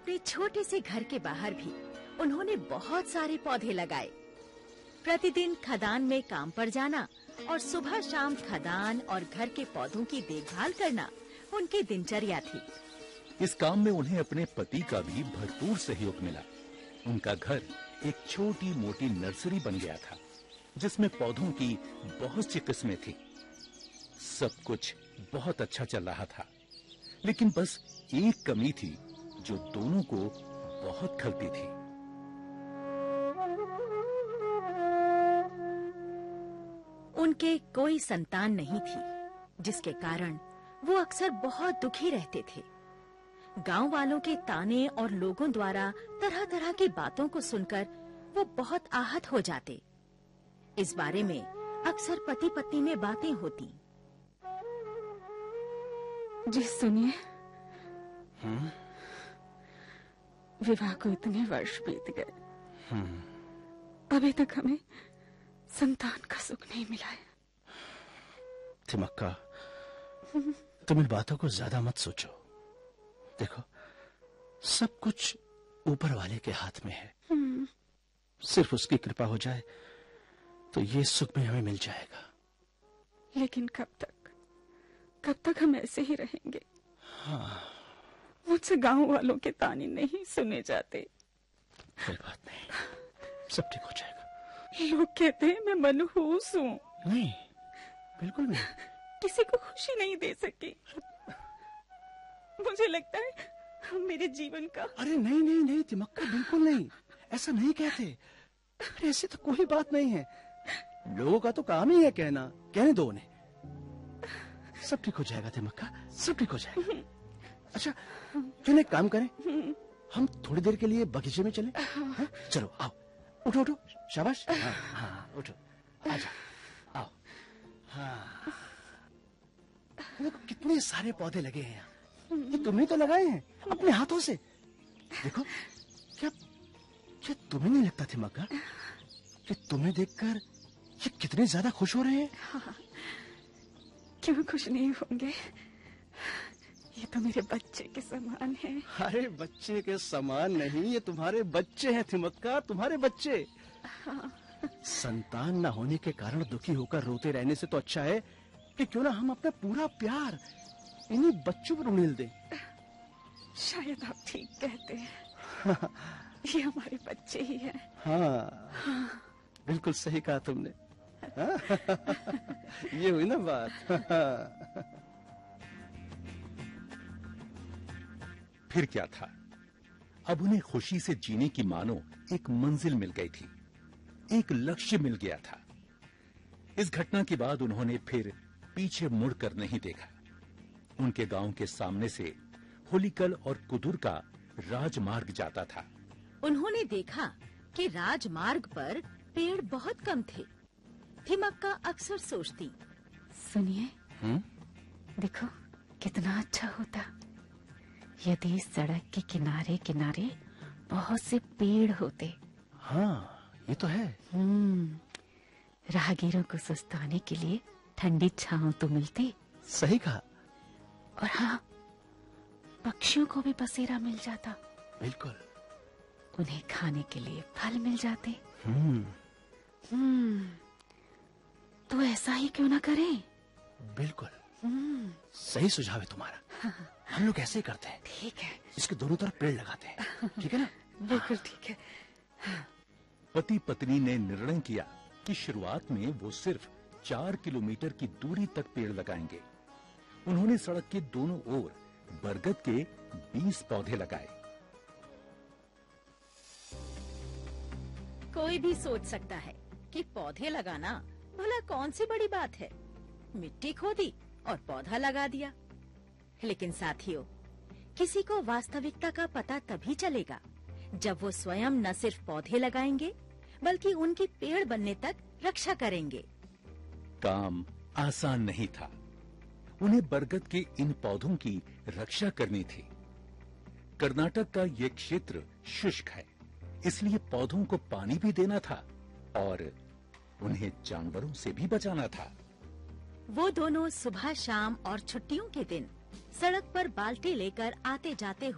अपने छोटे से घर के बाहर भी उन्होंने बहुत सारे पौधे लगाए। प्रतिदिन खदान में काम पर जाना और सुबह शाम खदान और घर के पौधों की देखभाल करना उनकी दिनचर्या थी। इस काम में उन्हें अपने पति का भी भरपूर सहयोग मिला। उनका घर एक छोटी मोटी नर्सरी बन गया था, जिसमें पौधों की बहुत सी किस्में थी। सब कुछ बहुत अच्छा चल रहा था, लेकिन बस एक कमी थी जो दोनों को बहुत खलती थी। उनके कोई संतान नहीं थी, जिसके कारण वो अक्सर बहुत दुखी रहते थे। गांव वालों के ताने और लोगों द्वारा तरह तरह की बातों को सुनकर वो बहुत आहत हो जाते। इस बारे में अक्सर पति पत्नी में बातें होती। जी सुनिए, विवाह को इतने वर्ष बीत गए, अभी तक हमें संतान का सुख नहीं मिला है। थिमक्का, तुम इन बातों को ज्यादा मत सोचो। देखो, सब कुछ ऊपर वाले के हाथ में है। सिर्फ उसकी कृपा हो जाए तो ये सुख भी हमें मिल जाएगा। लेकिन कब तक हम ऐसे ही रहेंगे? हाँ। मुझसे गांव वालों के ताने नहीं सुने जाते। कोई बात नहीं, सब ठीक हो जाएगा। लोग कहते हैं मैं मनहूस हूँ। नहीं, बिल्कुल नहीं। किसी को खुशी नहीं दे सकी। मुझे लगता है मेरे जीवन का। अरे नहीं नहीं नहीं तिमक्का, बिल्कुल नहीं, ऐसा नहीं कहते। अरे ऐसी तो कोई बात नहीं है। लोगों का तो काम ही है कहना। कहने दो उन्हें, सब ठीक हो जाएगा तिमक्का, सब ठीक हो जाएगा। अच्छा, क्यों एक काम करें, हम थोड़ी देर के लिए बगीचे में चलें? चलो आओ, उठो उठो, शाबाश। हाँ हाँ, उठो, आजा, आओ। हाँ, देखो कितने सारे पौधे लगे हैं यहाँ। ये तुमने तो लगाए हैं अपने हाथों से। देखो, क्या तुम्हें नहीं लगता थिमक्का कि तुम्हें देखकर ये कितने ज्यादा खुश हो रहे हैं? हाँ, क्यों खुश नहीं होंगे? ये तो मेरे बच्चे के समान है। अरे बच्चे के समान नहीं, ये तुम्हारे बच्चे हैं थिमक्का, तुम्हारे बच्चे। हाँ। संतान न होने के कारण दुखी होकर रोते रहने से तो अच्छा है कि क्यों ना हम अपना पूरा प्यार इन्हीं बच्चों पर उड़ेल दें। शायद आप ठीक कहते हैं। ये हमारे बच्चे ही हैं। हाँ, बिल्कुल सही कहा तुमने। ये हुई ना बात। फिर क्या था, अब उन्हें खुशी से जीने की मानो एक मंजिल मिल गई थी, एक लक्ष्य मिल गया था। इस घटना के बाद उन्होंने फिर पीछे मुड़कर नहीं देखा। उनके गांव के सामने से होलीकल और कुदुर का राजमार्ग जाता था। उन्होंने देखा कि राजमार्ग पर पेड़ बहुत कम थे। थिमक्का अक्सर सोचती, सुनिए, देखो कितना अच्छा होता यदि सड़क के किनारे किनारे बहुत से पेड़ होते। हाँ, ये तो है। राहगीरों को सुस्ताने के लिए ठंडी छांव तो मिलती। सही कहा। और हाँ, पक्षियों को भी बसेरा मिल जाता। बिल्कुल। उन्हें खाने के लिए फल मिल जाते। तो ऐसा ही क्यों ना करें? बिल्कुल, सही सुझाव है तुम्हारा। हम लोग ऐसे ही करते हैं। ठीक है, इसके दोनों तरफ पेड़ लगाते हैं। ठीक है ना? बिल्कुल ठीक है। पति पत्नी ने निर्णय किया कि शुरुआत में वो सिर्फ 4 किलोमीटर की दूरी तक पेड़ लगाएंगे। उन्होंने सड़क के दोनों ओर बरगद के 20 पौधे लगाए। कोई भी सोच सकता है कि पौधे लगाना भला कौन सी बड़ी बात है। मिट्टी खोदी और पौधा लगा दिया। लेकिन साथियों, किसी को वास्तविकता का पता तभी चलेगा जब वो स्वयं न सिर्फ पौधे लगाएंगे बल्कि उनकी पेड़ बनने तक रक्षा करेंगे। काम आसान नहीं था। उन्हें बरगद के इन पौधों की रक्षा करनी थी। कर्नाटक का ये क्षेत्र शुष्क है, इसलिए पौधों को पानी भी देना था और उन्हें जानवरों से भी बचाना था। वो दोनों सुबह शाम और छुट्टियों के दिन सड़क पर बाल्टी लेकर आते जाते